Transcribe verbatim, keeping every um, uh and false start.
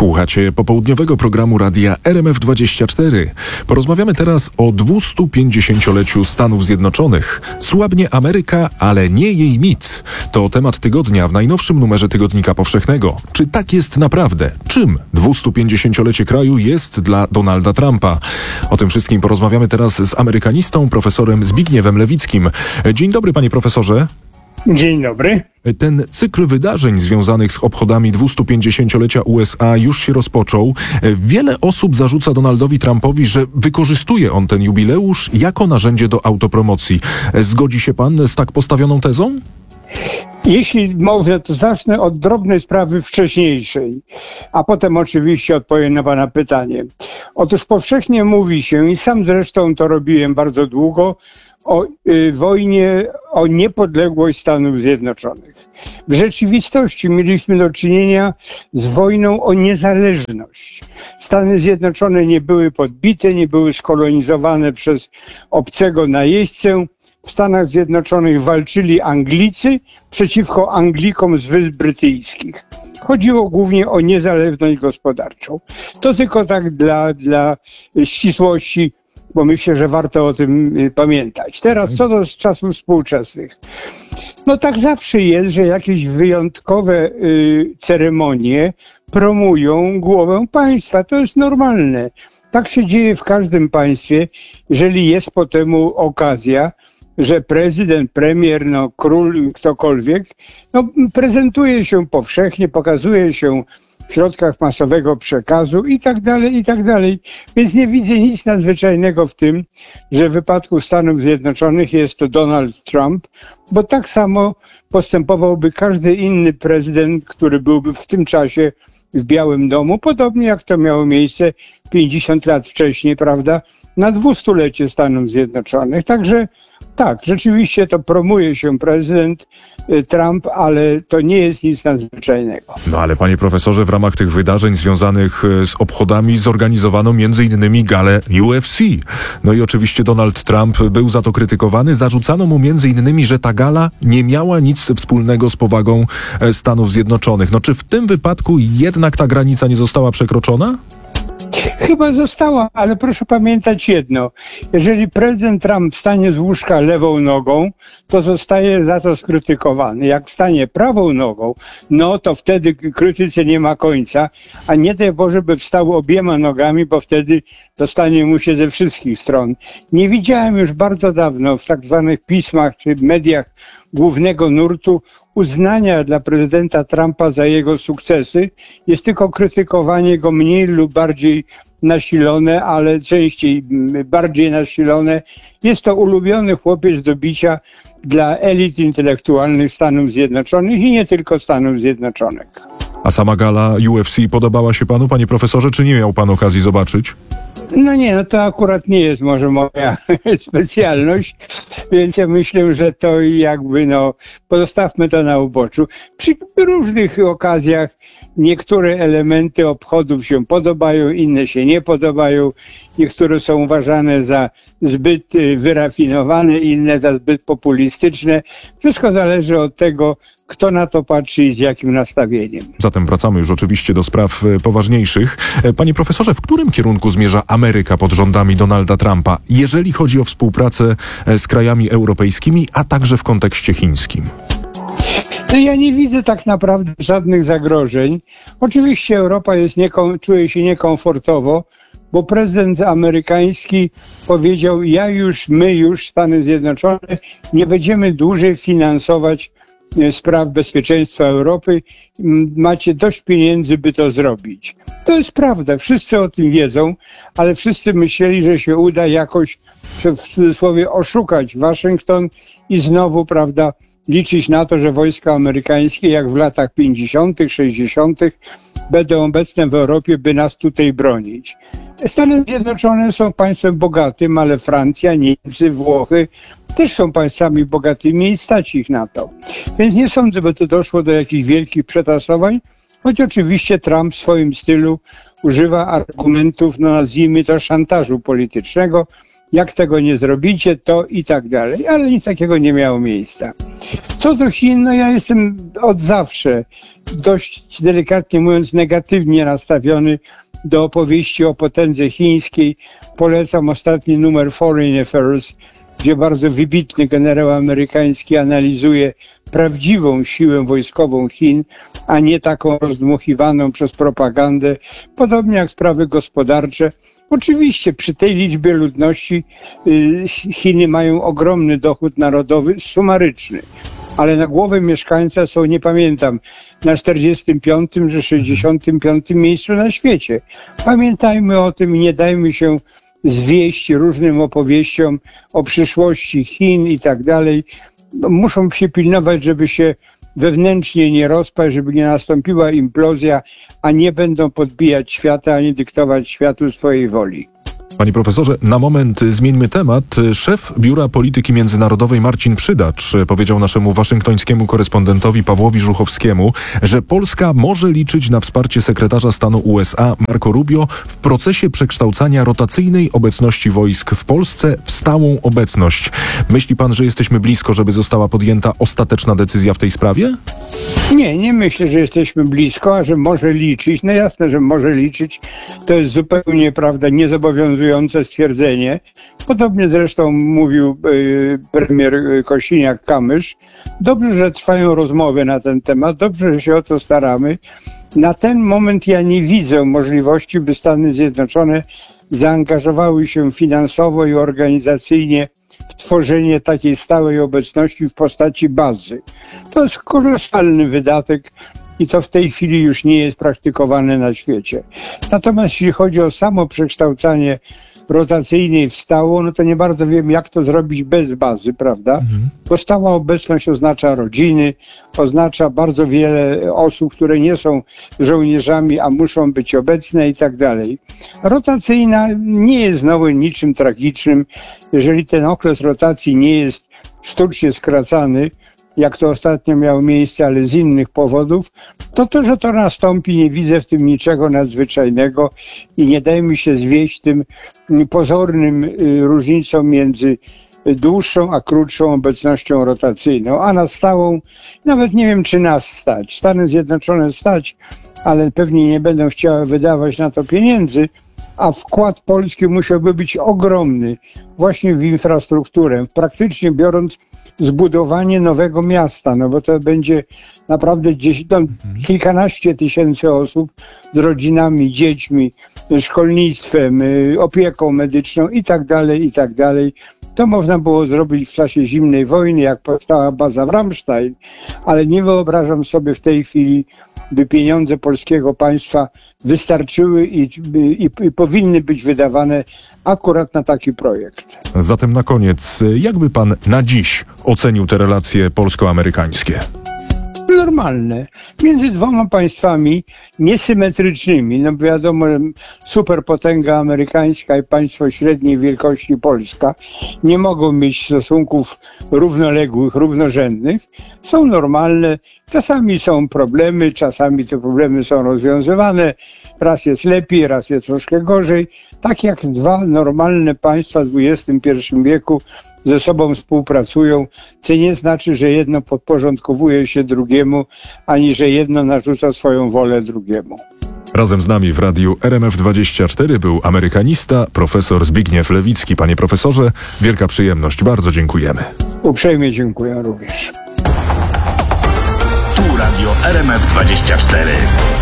Słuchacie popołudniowego programu radia R M F dwadzieścia cztery. Porozmawiamy teraz o dwustupięćdziesięcioleciu Stanów Zjednoczonych. Słabnie Ameryka, ale nie jej mit. To temat tygodnia w najnowszym numerze Tygodnika Powszechnego. Czy tak jest naprawdę? Czym dwustupięćdziesięciolecie kraju jest dla Donalda Trumpa? O tym wszystkim porozmawiamy teraz z amerykanistą, profesorem Zbigniewem Lewickim. Dzień dobry, panie profesorze. Dzień dobry. Ten cykl wydarzeń związanych z obchodami dwustupięćdziesięciolecia U S A już się rozpoczął. Wiele osób zarzuca Donaldowi Trumpowi, że wykorzystuje on ten jubileusz jako narzędzie do autopromocji. Zgodzi się pan z tak postawioną tezą? Jeśli można, to zacznę od drobnej sprawy wcześniejszej, a potem oczywiście odpowiem na pana pytanie. Otóż powszechnie mówi się, i sam zresztą to robiłem bardzo długo, o y, wojnie o niepodległość Stanów Zjednoczonych. W rzeczywistości mieliśmy do czynienia z wojną o niezależność. Stany Zjednoczone nie były podbite, nie były skolonizowane przez obcego najeźdźcę. W Stanach Zjednoczonych walczyli Anglicy przeciwko Anglikom z Wysp Brytyjskich. Chodziło głównie o niezależność gospodarczą. To tylko tak dla, dla ścisłości, bo myślę, że warto o tym pamiętać. Teraz co do czasów współczesnych. No tak zawsze jest, że jakieś wyjątkowe y, ceremonie promują głowę państwa. To jest normalne. Tak się dzieje w każdym państwie, jeżeli jest po temu okazja, że prezydent, premier, no król, ktokolwiek, no prezentuje się powszechnie, pokazuje się w środkach masowego przekazu i tak dalej, i tak dalej. Więc nie widzę nic nadzwyczajnego w tym, że w wypadku Stanów Zjednoczonych jest to Donald Trump, bo tak samo postępowałby każdy inny prezydent, który byłby w tym czasie w Białym Domu, podobnie jak to miało miejsce pięćdziesiąt lat wcześniej, prawda, na dwustulecie Stanów Zjednoczonych. Także tak, rzeczywiście to promuje się prezydent Trump, ale to nie jest nic nadzwyczajnego. No ale panie profesorze, w ramach tych wydarzeń związanych z obchodami zorganizowano między innymi galę U F C. No i oczywiście Donald Trump był za to krytykowany. Zarzucano mu między innymi, że ta gala nie miała nic wspólnego z powagą Stanów Zjednoczonych. No czy w tym wypadku jednak ta granica nie została przekroczona? Chyba została, ale proszę pamiętać jedno. Jeżeli prezydent Trump wstanie z łóżka lewą nogą, to zostaje za to skrytykowany. Jak wstanie prawą nogą, no to wtedy krytyce nie ma końca, a nie daj Boże, by wstał obiema nogami, bo wtedy dostanie mu się ze wszystkich stron. Nie widziałem już bardzo dawno w tak zwanych pismach czy mediach głównego nurtu uznania dla prezydenta Trumpa za jego sukcesy. Jest tylko krytykowanie go mniej lub bardziej nasilone, ale częściej bardziej nasilone. Jest to ulubiony chłopiec do bicia dla elit intelektualnych Stanów Zjednoczonych i nie tylko Stanów Zjednoczonych. A sama gala U F C podobała się panu, panie profesorze, czy nie miał pan okazji zobaczyć? No nie, no to akurat nie jest może moja specjalność, więc ja myślę, że to jakby no pozostawmy to na uboczu. Przy różnych okazjach niektóre elementy obchodów się podobają, inne się nie podobają, niektóre są uważane za zbyt wyrafinowane, inne za zbyt populistyczne. Wszystko zależy od tego, kto na to patrzy i z jakim nastawieniem. Zatem wracamy już oczywiście do spraw poważniejszych. Panie profesorze, w którym kierunku zmierza Ameryka pod rządami Donalda Trumpa, jeżeli chodzi o współpracę z krajami europejskimi, a także w kontekście chińskim? No ja nie widzę tak naprawdę żadnych zagrożeń. Oczywiście Europa jest niekom- czuje się niekomfortowo, bo prezydent amerykański powiedział, ja już, my już, Stany Zjednoczone, nie będziemy dłużej finansować spraw bezpieczeństwa Europy. Macie dość pieniędzy, by to zrobić. To jest prawda, wszyscy o tym wiedzą, ale wszyscy myśleli, że się uda jakoś, w cudzysłowie, oszukać Waszyngton i znowu, prawda, liczyć na to, że wojska amerykańskie, jak w latach pięćdziesiątych, sześćdziesiątych, będą obecne w Europie, by nas tutaj bronić. Stany Zjednoczone są państwem bogatym, ale Francja, Niemcy, Włochy też są państwami bogatymi i stać ich na to. Więc nie sądzę, by to doszło do jakichś wielkich przetasowań, choć oczywiście Trump w swoim stylu używa argumentów, no nazwijmy to szantażu politycznego. Jak tego nie zrobicie, to i tak dalej. Ale nic takiego nie miało miejsca. Co do Chin, no ja jestem od zawsze dość delikatnie mówiąc negatywnie nastawiony do opowieści o potędze chińskiej. Polecam ostatni numer Foreign Affairs, gdzie bardzo wybitny generał amerykański analizuje prawdziwą siłę wojskową Chin, a nie taką rozdmuchiwaną przez propagandę, podobnie jak sprawy gospodarcze. Oczywiście przy tej liczbie ludności y, Chiny mają ogromny dochód narodowy, sumaryczny, ale na głowę mieszkańca są, nie pamiętam, na czterdziestym piątym czy sześćdziesiątym piątym miejscu na świecie. Pamiętajmy o tym i nie dajmy się zwieść różnym opowieściom o przyszłości Chin i tak dalej. Muszą się pilnować, żeby się wewnętrznie nie rozpaść, żeby nie nastąpiła implozja, a nie będą podbijać świata, ani dyktować światu swojej woli. Panie profesorze, na moment zmieńmy temat. Szef Biura Polityki Międzynarodowej Marcin Przydacz powiedział naszemu waszyngtońskiemu korespondentowi Pawłowi Żuchowskiemu, że Polska może liczyć na wsparcie sekretarza stanu U S A Marco Rubio w procesie przekształcania rotacyjnej obecności wojsk w Polsce w stałą obecność. Myśli pan, że jesteśmy blisko, żeby została podjęta ostateczna decyzja w tej sprawie? Nie, nie myślę, że jesteśmy blisko, a że może liczyć. No jasne, że może liczyć. To jest zupełnie, prawda, niezobowiązujące stwierdzenie. Podobnie zresztą mówił y, premier Kosiniak-Kamysz. Dobrze, że trwają rozmowy na ten temat. Dobrze, że się o to staramy. Na ten moment ja nie widzę możliwości, by Stany Zjednoczone zaangażowały się finansowo i organizacyjnie w tworzenie takiej stałej obecności w postaci bazy. To jest kolosalny wydatek i to w tej chwili już nie jest praktykowane na świecie. Natomiast jeśli chodzi o samo przekształcanie rotacyjnej w stałą, no to nie bardzo wiem, jak to zrobić bez bazy, prawda? Mhm. Bo stała obecność oznacza rodziny, oznacza bardzo wiele osób, które nie są żołnierzami, a muszą być obecne i tak dalej. Rotacyjna nie jest znowu niczym tragicznym. Jeżeli ten okres rotacji nie jest sztucznie skracany, jak to ostatnio miało miejsce, ale z innych powodów, to to, że to nastąpi, nie widzę w tym niczego nadzwyczajnego i nie dajmy się zwieść tym pozornym różnicom między dłuższą a krótszą obecnością rotacyjną, a na stałą nawet nie wiem, czy nas stać. Stany Zjednoczone stać, ale pewnie nie będą chciały wydawać na to pieniędzy, a wkład Polski musiałby być ogromny właśnie w infrastrukturę, praktycznie biorąc zbudowanie nowego miasta, no bo to będzie naprawdę gdzieś no, kilkanaście tysięcy osób z rodzinami, dziećmi, szkolnictwem, opieką medyczną i tak dalej, i tak dalej. To można było zrobić w czasie zimnej wojny, jak powstała baza w Ramstein, ale nie wyobrażam sobie w tej chwili, by pieniądze polskiego państwa wystarczyły i, i, i powinny być wydawane akurat na taki projekt. Zatem na koniec, jakby pan na dziś ocenił te relacje polsko-amerykańskie? Normalne. Między dwoma państwami niesymetrycznymi. No wiadomo, superpotęga amerykańska i państwo średniej wielkości Polska nie mogą mieć stosunków równoległych, równorzędnych. Są normalne. Czasami są problemy, czasami te problemy są rozwiązywane. Raz jest lepiej, raz jest troszkę gorzej. Tak jak dwa normalne państwa w dwudziestym pierwszym wieku ze sobą współpracują, co nie znaczy, że jedno podporządkowuje się drugiemu, ani że jedno narzuca swoją wolę drugiemu. Razem z nami w radiu R M F dwadzieścia cztery był amerykanista, profesor Zbigniew Lewicki. Panie profesorze, wielka przyjemność. Bardzo dziękujemy. Uprzejmie dziękuję również. Tu radio R M F dwadzieścia cztery.